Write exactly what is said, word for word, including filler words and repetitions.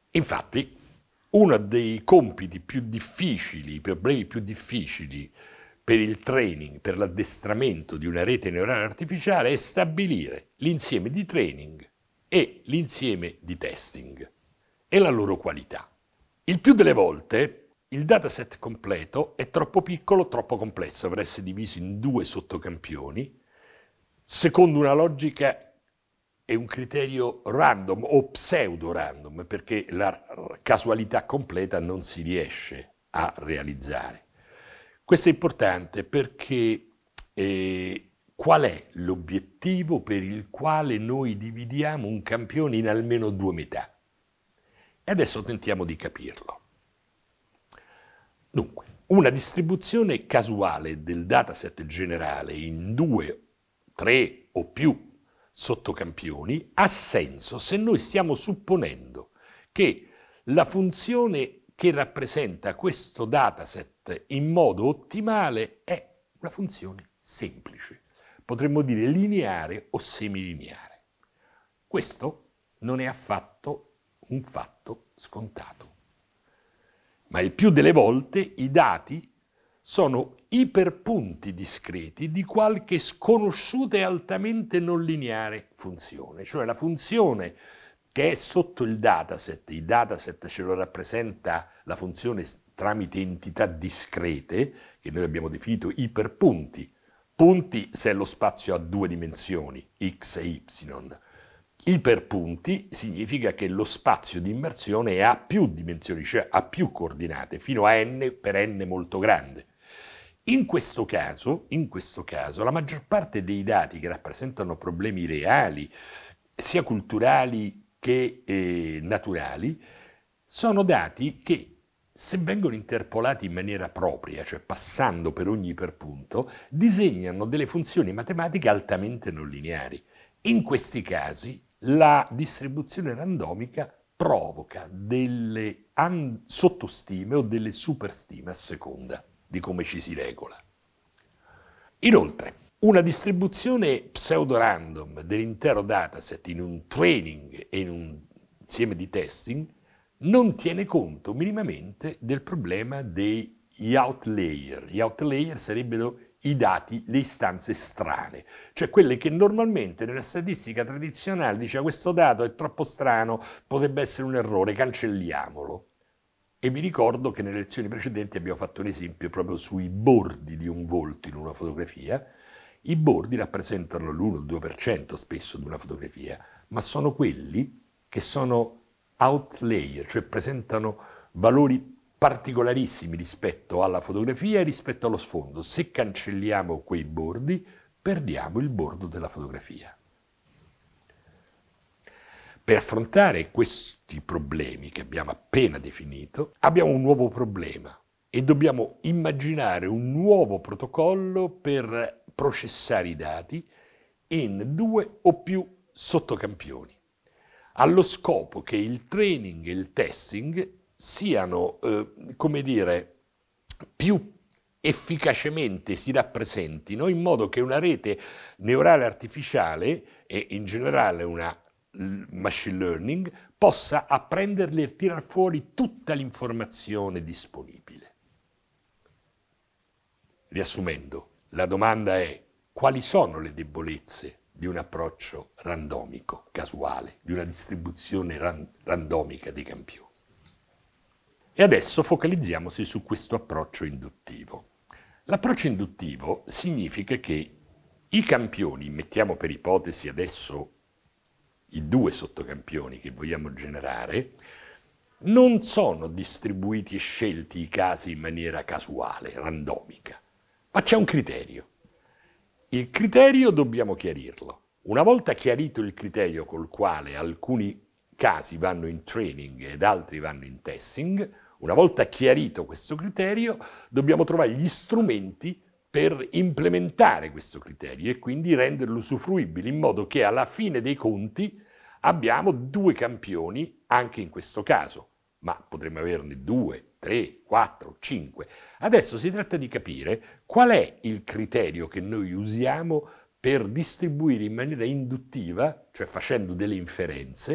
Infatti, uno dei compiti più difficili, i problemi più difficili per il training, per l'addestramento di una rete neurale artificiale è stabilire l'insieme di training e l'insieme di testing e la loro qualità. Il più delle volte il dataset completo è troppo piccolo, troppo complesso per essere diviso in due sottocampioni, secondo una logica e un criterio random o pseudo random, perché la casualità completa non si riesce a realizzare. Questo è importante perché eh, qual è l'obiettivo per il quale noi dividiamo un campione in almeno due metà? E adesso tentiamo di capirlo. Dunque, una distribuzione casuale del dataset generale in due, tre o più sottocampioni ha senso se noi stiamo supponendo che la funzione che rappresenta questo dataset in modo ottimale è una funzione semplice, potremmo dire lineare o semilineare. Questo non è affatto un fatto scontato, ma il più delle volte i dati sono iperpunti discreti di qualche sconosciuta e altamente non lineare funzione, cioè la funzione che è sotto il dataset, il dataset ce lo rappresenta la funzione tramite entità discrete, che noi abbiamo definito iperpunti, punti se lo spazio ha due dimensioni, x e y. Iperpunti significa che lo spazio di immersione ha più dimensioni, cioè ha più coordinate, fino a n per n molto grande. In questo caso, in questo caso, la maggior parte dei dati che rappresentano problemi reali, sia culturali che eh, naturali, sono dati che, se vengono interpolati in maniera propria, cioè passando per ogni iperpunto, disegnano delle funzioni matematiche altamente non lineari. In questi casi la distribuzione randomica provoca delle sottostime o delle superstime a seconda di come ci si regola. Inoltre, una distribuzione pseudo-random dell'intero dataset in un training e in un insieme di testing non tiene conto minimamente del problema degli outlier. Gli outlier sarebbero i dati, le istanze strane, cioè quelle che normalmente nella statistica tradizionale dice questo dato è troppo strano, potrebbe essere un errore, cancelliamolo. E vi ricordo che nelle lezioni precedenti abbiamo fatto un esempio proprio sui bordi di un volto in una fotografia. I bordi rappresentano l'uno o il due per cento spesso di una fotografia, ma sono quelli che sono outlier, cioè presentano valori particolarissimi rispetto alla fotografia e rispetto allo sfondo. Se cancelliamo quei bordi, perdiamo il bordo della fotografia. Per affrontare questi problemi che abbiamo appena definito, abbiamo un nuovo problema e dobbiamo immaginare un nuovo protocollo per processare i dati in due o più sottocampioni, allo scopo che il training e il testing siano, eh, come dire, più efficacemente si rappresentino in modo che una rete neurale artificiale e in generale una machine learning possa apprenderli e tirar fuori tutta l'informazione disponibile. Riassumendo, la domanda è: quali sono le debolezze di un approccio randomico, casuale, di una distribuzione ran- randomica dei campioni? E adesso focalizziamoci su questo approccio induttivo. L'approccio induttivo significa che i campioni, mettiamo per ipotesi adesso i due sottocampioni che vogliamo generare, non sono distribuiti e scelti i casi in maniera casuale, randomica, ma c'è un criterio. Il criterio dobbiamo chiarirlo. Una volta chiarito il criterio col quale alcuni casi vanno in training ed altri vanno in testing, una volta chiarito questo criterio, dobbiamo trovare gli strumenti per implementare questo criterio e quindi renderlo usufruibile, in modo che alla fine dei conti abbiamo due campioni anche in questo caso, ma potremmo averne due, tre, quattro, cinque. Adesso si tratta di capire qual è il criterio che noi usiamo per distribuire in maniera induttiva, cioè facendo delle inferenze,